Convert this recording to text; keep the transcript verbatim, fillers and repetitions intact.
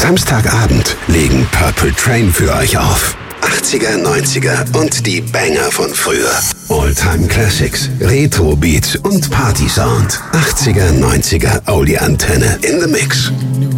Samstagabend legen Purple Train für euch auf. achtziger, neunziger und die Banger von früher. All-Time Classics, Retro Beats und Party Sound. achtziger, neunziger Audi Antenne in the Mix.